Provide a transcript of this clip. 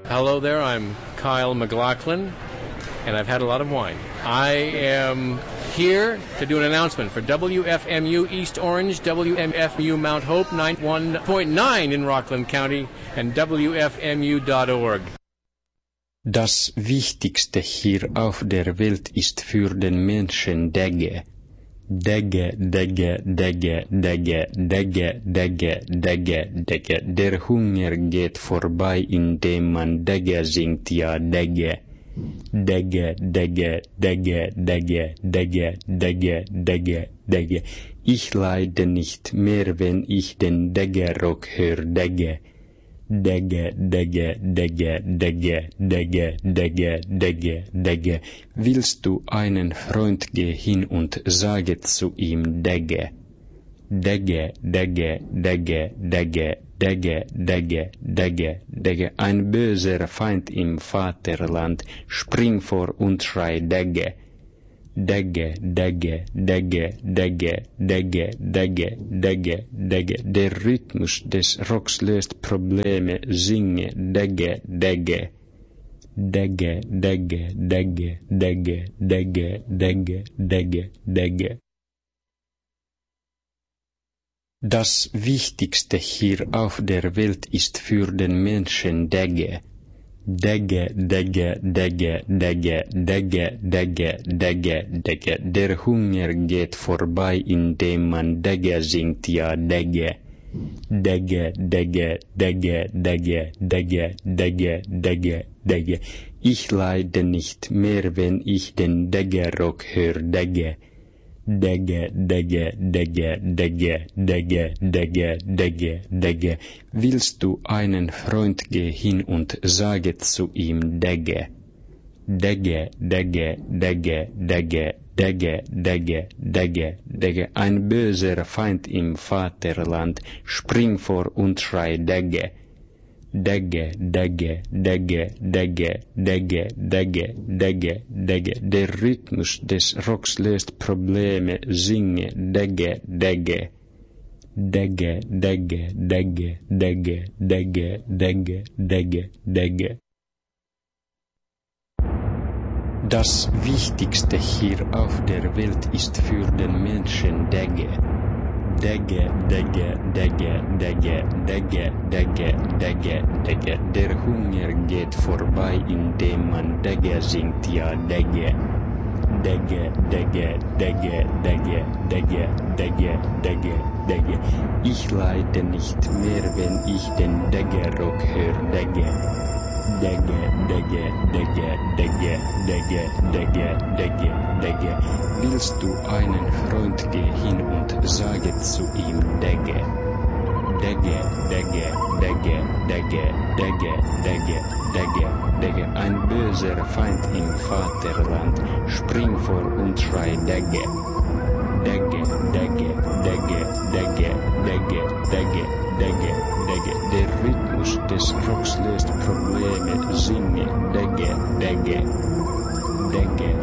Hello there, I'm Kyle McLaughlin, and I've had a lot of wine. I am here to do an announcement for WFMU East Orange, WMFU Mount Hope, 91.9 in Rockland County, and WFMU.org. Das Wichtigste hier auf der Welt ist für den Menschen Degge. Degge, Degge, Degge, Degge, Degge, Degge, Degge, Degge. Der Hunger geht vorbei, indem man Degge singt, ja Degge. Degge, Degge, Degge, Degge, Degge, Degge, Degge, Degge. Ich leide nicht mehr, wenn ich den Degge-Rock höre, Degge. Degge, Degge, Degge, Degge, Degge, Degge, Degge, Degge. Willst du einen Freund, geh hin und sage zu ihm Degge. Degge, Degge, Degge, Degge, Degge, Degge, Degge, Degge. Ein böser Feind im Vaterland, spring vor und schrei Degge. Degge, Degge, Degge, Degge, Degge, Degge, Degge, Degge. Der Rhythmus des Rocks löst Probleme, singe Degge, Degge. Degge, Degge, Degge, Degge, Degge, Degge, Degge, Degge. Das Wichtigste hier auf der Welt ist für den Menschen Degge. Degge, Degge, Degge, Degge, Degge, Degge, Degge, Degge. Der Hunger geht vorbei, indem man Degge singt, ja Degge. Degge, Degge, Degge, Degge, Degge, Degge, Degge, Degge. Ich leide nicht mehr, wenn ich den Degge-Rock höre, Degge. Degge, Degge, Degge, Degge, Degge, Degge, Degge, Degge. Willst du einen Freund, geh hin und sage zu ihm Degge. Degge, Degge, Degge, Degge, Degge, Degge, Degge, Degge. Ein böser Feind im Vaterland, spring vor und schrei Degge. Degge, Degge, Degge, Degge, Degge, Degge, Degge, Degge. Der Rhythmus des Rocks löst Probleme, singe Degge, Degge. Degge, Degge, Degge, Degge, Degge, Degge, Degge, Degge. Das Wichtigste hier auf der Welt ist für den Menschen Degge. Degge, Degge, Degge, Degge, Degge, Degge, Degge, Degge. Der Hunger geht vorbei, indem man Degge singt, ja Degge. Degge, Degge, Degge, Degge, Degge, Degge, Degge, Degge. Ich leide nicht mehr, wenn ich den Degge-Rock höre, Degge. Degge, Degge, Degge, Degge, Degge, Degge, Degge, Degge. Willst du einen Freund, geh hin und sage zu ihm Degge. Degge, Degge, Degge, Degge, Degge, Degge, Degge, Degge. Ein böser Feind im Vaterland, spring vor und schrei Degge. Degge, Degge, Degge, Degge, Degge, Degge, Degge, Degge. Der Rhythmus des Rocks löst Probleme, singe Degge, Degge, Degge,